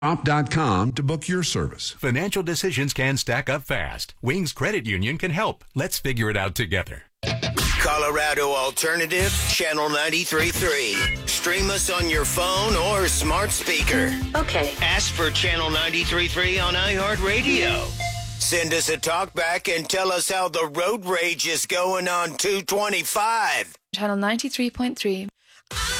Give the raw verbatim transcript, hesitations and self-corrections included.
Op dot com to book your service. Financial decisions can stack up fast. Wings Credit Union can help. Let's figure it out together. Colorado Alternative, Channel ninety-three point three. Stream us on your phone or smart speaker. Okay. Ask for Channel ninety-three point three on iHeartRadio. Send us a talk back and tell us how the road rage is going on two twenty-five. Channel ninety-three point three.